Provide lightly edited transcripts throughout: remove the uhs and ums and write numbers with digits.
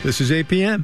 This is APM.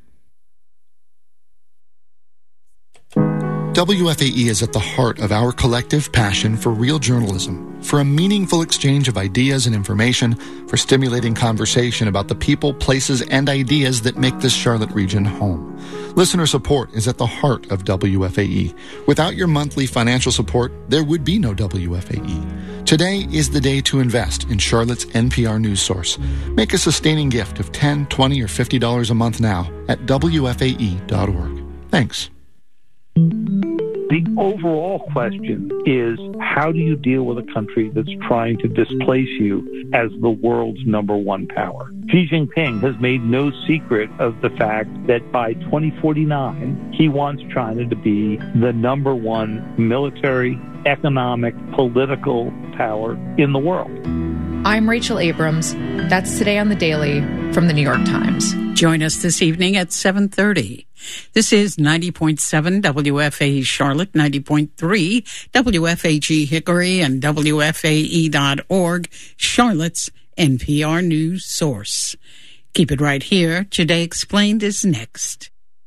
WFAE is at the heart of our collective passion for real journalism, for a meaningful exchange of ideas and information, for stimulating conversation about the people, places, and ideas that make this Charlotte region home. Listener support is at the heart of WFAE. Without your monthly financial support, there would be no WFAE. Today is the day to invest in Charlotte's NPR news source. Make a sustaining gift of $10, $20, or $50 a month now at WFAE.org. Thanks. The overall question is, how do you deal with a country that's trying to displace you as the world's number one power? Xi Jinping has made no secret of the fact that by 2049, he wants China to be the number one military, economic, political power in the world. I'm Rachel Abrams. That's Today on the Daily from the New York Times. Join us this evening at 7:30. This is 90.7 WFAE Charlotte, 90.3 WFAG Hickory, and WFAE.org, Charlotte's NPR news source. Keep it right here. Today Explained is next.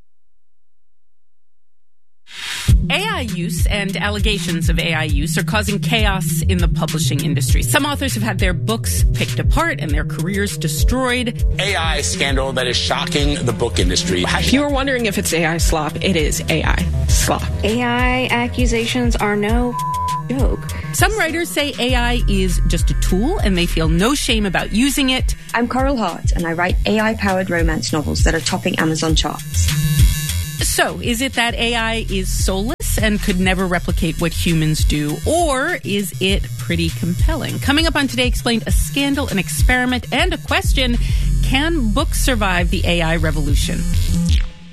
AI use and allegations of AI use are causing chaos in the publishing industry. Some authors have had their books picked apart and their careers destroyed. AI scandal that is shocking the book industry. If you were wondering if it's AI slop, it is AI slop. AI accusations are no joke. Some writers say AI is just a tool and they feel no shame about using it. I'm Coral Hart and I write AI-powered romance novels that are topping Amazon charts. So, is it that AI is soulless and could never replicate what humans do, or is it pretty compelling? Coming up on Today Explained, a scandal, an experiment, and a question: can books survive the AI revolution?